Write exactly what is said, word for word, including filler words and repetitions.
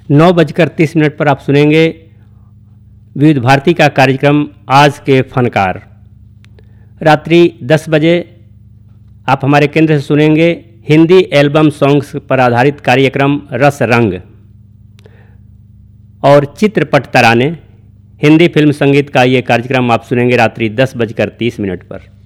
नौ बजकर तीस मिनट पर आप सुनेंगे विविध भारती का कार्यक्रम आज के फनकार। रात्रि दस बजे आप हमारे केंद्र से सुनेंगे हिंदी एल्बम सॉन्ग्स पर आधारित कार्यक्रम रस रंग और चित्रपट तराने हिंदी फिल्म संगीत का ये कार्यक्रम आप सुनेंगे रात्रि दस बजकर तीस मिनट पर।